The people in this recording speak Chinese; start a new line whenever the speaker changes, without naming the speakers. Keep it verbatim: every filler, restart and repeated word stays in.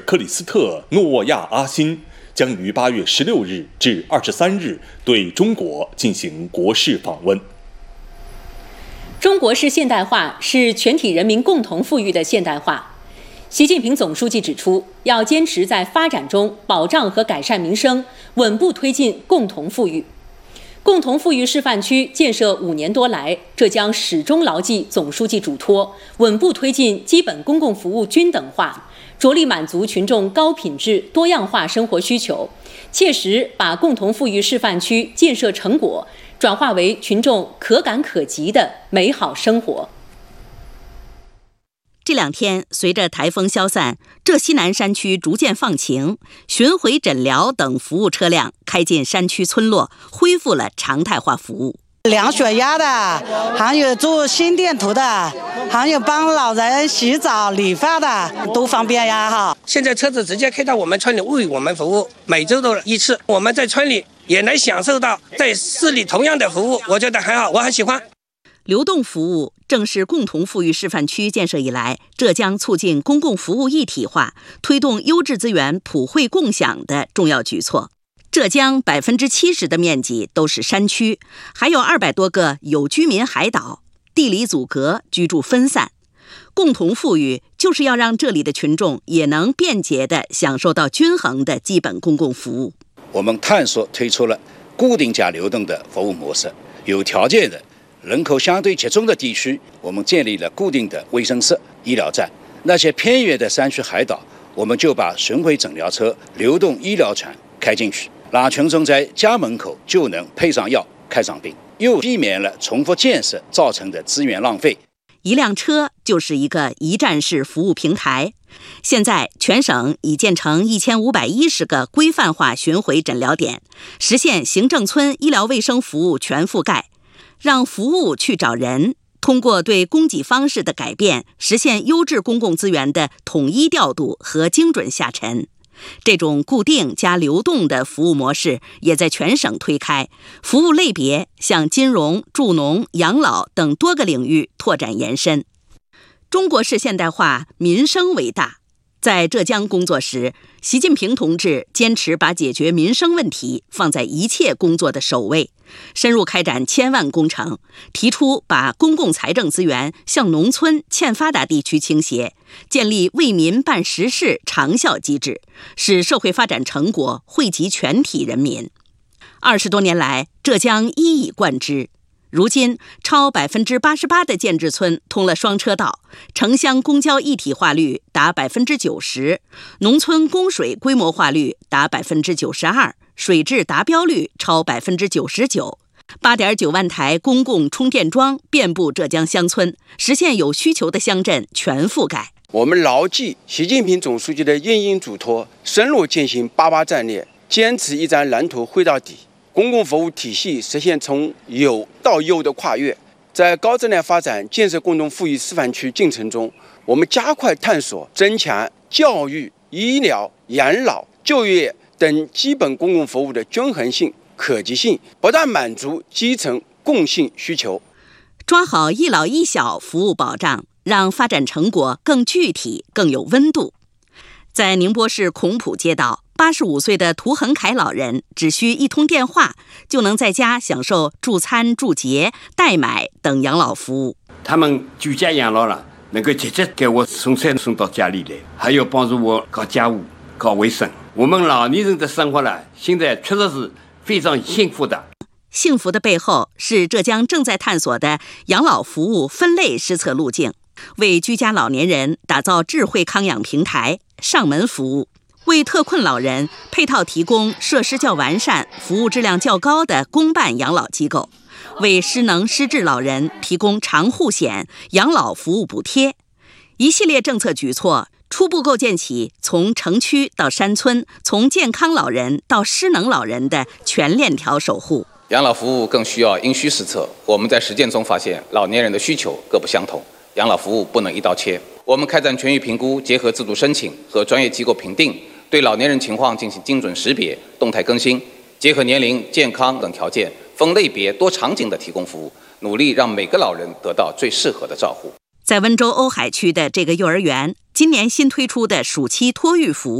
克里斯特·诺亚阿辛将于八月十六日至二十三日对中国进行国事访问。
中国式现代化是全体人民共同富裕的现代化。习近平总书记指出，要坚持在发展中保障和改善民生，稳步推进共同富裕。共同富裕示范区建设五年多来，浙江始终牢记总书记嘱托，稳步推进基本公共服务均等化，着力满足群众高品质多样化生活需求，切实把共同富裕示范区建设成果转化为群众可感可及的美好生活。
这两天，随着台风消散，浙西南山区逐渐放晴，巡回诊疗等服务车辆开进山区村落，恢复了常态化服务。
量血压的，还有做心电图的，还有帮老人洗澡理发的，都方便呀哈。
现在车子直接开到我们村里为我们服务，每周都一次，我们在村里也能享受到在市里同样的服务，我觉得很好，我很喜欢。
流动服务正是共同富裕示范区建设以来，浙江促进公共服务一体化、推动优质资源普惠共享的重要举措。浙江百分之七十的面积都是山区，还有二百多个有居民海岛，地理阻隔，居住分散。共同富裕就是要让这里的群众也能便捷地享受到均衡的基本公共服务。
我们探索推出了固定加流动的服务模式，有条件的人口相对集中的地区，我们建立了固定的卫生室、医疗站；那些偏远的山区海岛，我们就把巡回诊疗车、流动医疗船开进去，让群众在家门口就能配上药、看上病，又避免了重复建设造成的资源浪费。
一辆车就是一个一站式服务平台。现在全省已建成一千五百一十个规范化巡回诊疗点，实现行政村医疗卫生服务全覆盖。让服务去找人，通过对供给方式的改变，实现优质公共资源的统一调度和精准下沉。这种固定加流动的服务模式也在全省推开，服务类别向金融、助农、养老等多个领域拓展延伸。中国式现代化，民生为大。在浙江工作时，习近平同志坚持把解决民生问题放在一切工作的首位，深入开展千万工程，提出把公共财政资源向农村欠发达地区倾斜，建立为民办实事长效机制，使社会发展成果惠及全体人民。二十多年来，浙江一以贯之。如今，超百分之八十八的建制村通了双车道，城乡公交一体化率达百分之九十，农村供水规模化率达百分之九十二，水质达标率超百分之九十九。八点九万台公共充电桩遍布浙江乡村，实现有需求的乡镇全覆盖。
我们牢记习近平总书记的殷殷嘱托，深入践行八八战略，坚持一张蓝图绘到底。公共服务体系实现从有到优的跨越，在高质量发展建设共同富裕示范区进程中，我们加快探索增强教育、医疗、养老、就业等基本公共服务的均衡性、可及性，不断满足基层共性需求。
抓好一老一小服务保障，让发展成果更具体、更有温度。在宁波市孔浦街道，八十五岁的涂恒凯老人只需一通电话，就能在家享受助餐、助洁、代买等养老服务。
他们居家养老了，能够直接给我送菜送到家里来，还有帮助我搞家务、搞卫生。我们老年人的生活了，现在确实是非常幸福的。
幸福的背后是浙江正在探索的养老服务分类施策路径，为居家老年人打造智慧康养平台，上门服务。为特困老人配套提供设施较完善、服务质量较高的公办养老机构，为失能失智老人提供长护险、养老服务补贴。一系列政策举措初步构建起从城区到山村、从健康老人到失能老人的全链条守护。
养老服务更需要因需施策，我们在实践中发现老年人的需求各不相同，养老服务不能一刀切。我们开展全域评估，结合自主申请和专业机构评定，对老年人情况进行精准识别、动态更新，结合年龄、健康等条件，分类别、多场景的提供服务，努力让每个老人得到最适合的照护。
在温州瓯海区的这个幼儿园，今年新推出的暑期托育服务